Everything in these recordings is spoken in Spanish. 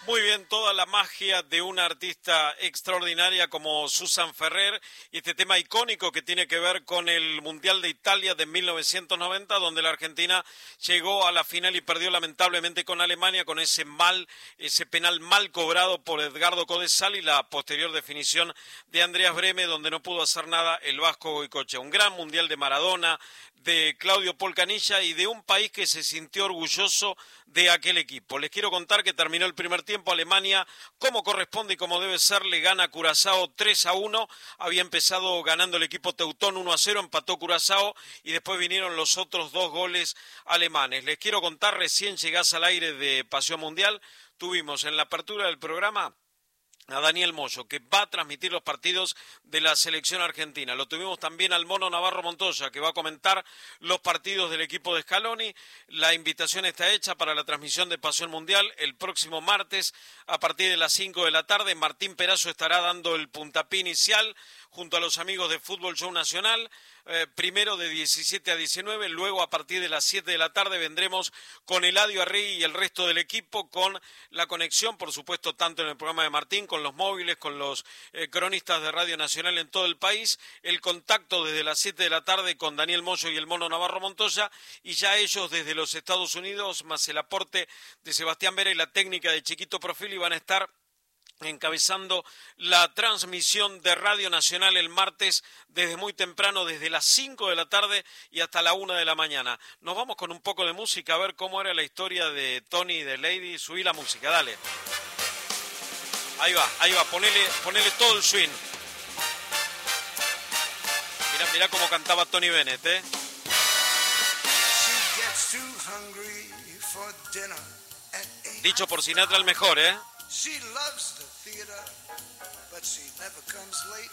Muy bien, toda la magia de una artista extraordinaria como Susan Ferrer y este tema icónico que tiene que ver con el Mundial de Italia de 1990, donde la Argentina llegó a la final y perdió lamentablemente con Alemania con ese penal mal cobrado por Edgardo Codesal y la posterior definición de Andreas Brehme, donde no pudo hacer nada el vasco Goicoechea. Un gran Mundial de Maradona, de Claudio Polcanilla y de un país que se sintió orgulloso de aquel equipo. Les quiero contar que terminó el primer tiempo. Alemania, como corresponde y como debe ser, le gana a Curazao 3-1. Había empezado ganando el equipo teutón 1-0, empató Curazao y después vinieron los otros dos goles alemanes. Les quiero contar, recién llegás al aire de Pasión Mundial, tuvimos en la apertura del programa a Daniel Moyo, que va a transmitir los partidos de la selección argentina. Lo tuvimos también al Mono Navarro Montoya, que va a comentar los partidos del equipo de Scaloni. La invitación está hecha para la transmisión de Pasión Mundial el próximo martes a partir de las 5 de la tarde. Martín Perazo estará dando el puntapié inicial junto a los amigos de Fútbol Show Nacional. Primero de 17 a 19, luego a partir de las 7 de la tarde vendremos con Eladio Arregui y el resto del equipo, con la conexión, por supuesto, tanto en el programa de Martín, con los móviles, con los cronistas de Radio Nacional en todo el país, el contacto desde las 7 de la tarde con Daniel Moyo y el Mono Navarro Montoya, y ya ellos desde los Estados Unidos, más el aporte de Sebastián Vera y la técnica de Chiquito Profili, van a estar encabezando la transmisión de Radio Nacional el martes desde muy temprano, desde las 5 de la tarde y hasta la 1 de la mañana. Nos vamos con un poco de música a ver cómo era la historia de Tony y de Lady. Subí la música, dale. Ahí va, ponele todo el swing. Mirá cómo cantaba Tony Bennett, ¿eh? Dicho por Sinatra el mejor, ¿eh? She loves the theater, but she never comes late.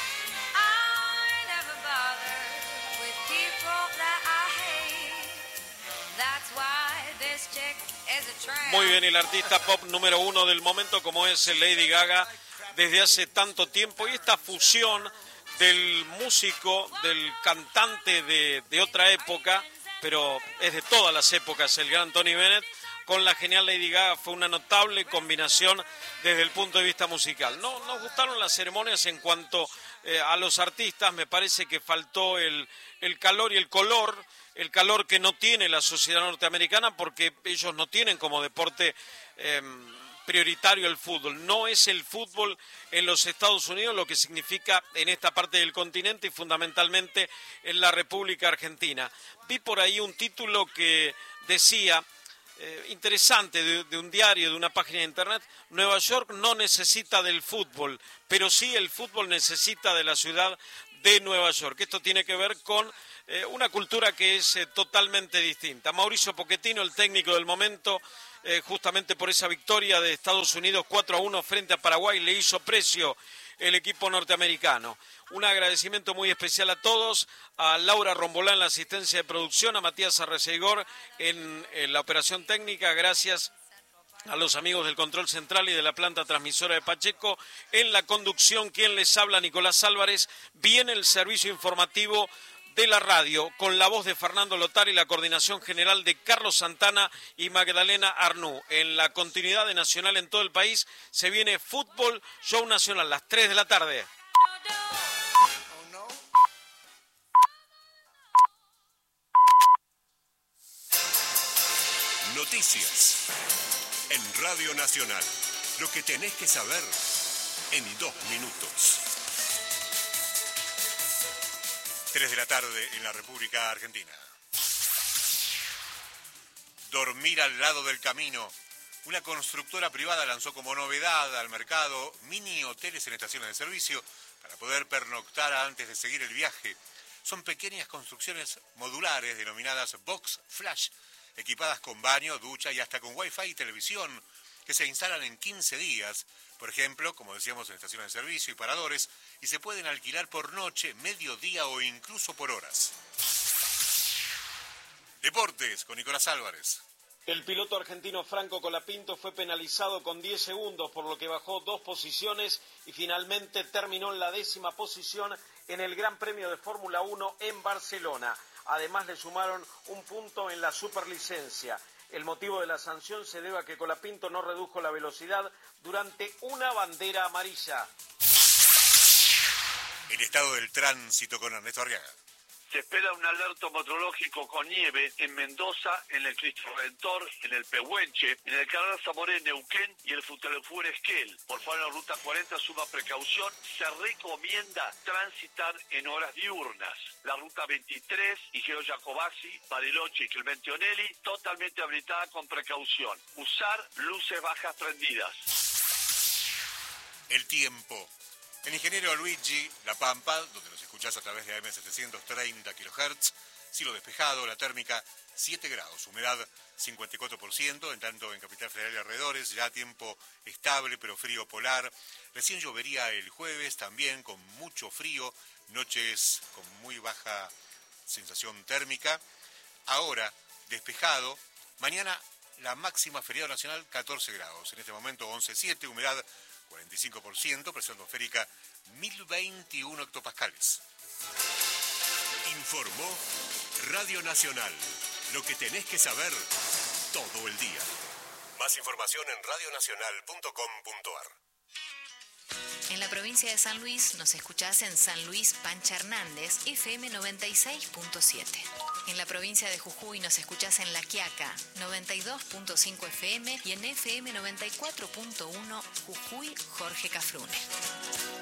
I never bother with people that I hate. That's why this chick is a tramp. Muy bien, y la artista pop número uno del momento, como es Lady Gaga, desde hace tanto tiempo, y esta fusión del músico, del cantante de otra época, pero es de todas las épocas, el gran Tony Bennett, con la genial Lady Gaga, fue una notable combinación desde el punto de vista musical. No nos gustaron las ceremonias en cuanto a los artistas, me parece que faltó el calor y el calor que no tiene la sociedad norteamericana, porque ellos no tienen como deporte prioritario el fútbol. No es el fútbol en los Estados Unidos lo que significa en esta parte del continente y fundamentalmente en la República Argentina. Vi por ahí un título que decía, interesante, de un diario, de una página de internet: Nueva York no necesita del fútbol, pero sí el fútbol necesita de la ciudad de Nueva York. Esto tiene que ver con una cultura que es totalmente distinta. Mauricio Pochettino, el técnico del momento, justamente por esa victoria de Estados Unidos 4-1 frente a Paraguay, le hizo precio el equipo norteamericano. Un agradecimiento muy especial a todos, a Laura Rombolá en la asistencia de producción, a Matías Arreceigor en la operación técnica, gracias a los amigos del control central y de la planta transmisora de Pacheco. En la conducción, quien les habla, Nicolás Álvarez. Viene el servicio informativo de la radio con la voz de Fernando Lotari y la coordinación general de Carlos Santana y Magdalena Arnú. En la continuidad de Nacional en todo el país se viene Fútbol Show Nacional, las 3 de la tarde. Noticias en Radio Nacional. Lo que tenés que saber en 2 minutos. 3 de la tarde en la República Argentina. Dormir al lado del camino. Una constructora privada lanzó como novedad al mercado mini hoteles en estaciones de servicio para poder pernoctar antes de seguir el viaje. Son pequeñas construcciones modulares denominadas Box Flash, equipadas con baño, ducha y hasta con Wi-Fi y televisión, que se instalan en 15 días, por ejemplo, como decíamos, en estaciones de servicio y paradores, y se pueden alquilar por noche, mediodía o incluso por horas. Deportes con Nicolás Álvarez. El piloto argentino Franco Colapinto fue penalizado con 10 segundos, por lo que bajó 2 posiciones y finalmente terminó en la 10ª posición en el Gran Premio de Fórmula 1 en Barcelona. Además le sumaron un punto en la superlicencia. El motivo de la sanción se debe a que Colapinto no redujo la velocidad durante una bandera amarilla. El estado del tránsito con Ernesto Arriaga. Se espera un alerta meteorológico con nieve en Mendoza, en el Cristo Redentor, en el Pehuenche, en el Canal Zamoré, Neuquén y el Futalefuer Esquel. Por favor, en la ruta 40 suma precaución. Se recomienda transitar en horas diurnas. La ruta 23, Igeo Jacobasi, Bariloche y Clemente Onelli, totalmente habilitada con precaución. Usar luces bajas prendidas. El tiempo. El ingeniero Luigi La Pampa, donde nos escuchás a través de AM 730 kHz, cielo despejado, la térmica 7 grados, humedad 54%, en tanto en Capital Federal y alrededores, ya tiempo estable pero frío polar. Recién llovería el jueves, también con mucho frío, noches con muy baja sensación térmica. Ahora, despejado, mañana la máxima feriado nacional 14 grados, en este momento 11,7, humedad 45%, presión atmosférica 1021 hectopascales. Informó Radio Nacional. Lo que tenés que saber todo el día. Más información en radionacional.com.ar. En la provincia de San Luis nos escuchás en San Luis Pancha Hernández, FM 96.7. En la provincia de Jujuy nos escuchás en La Quiaca, 92.5 FM y en FM 94.1 Jujuy Jorge Cafrune.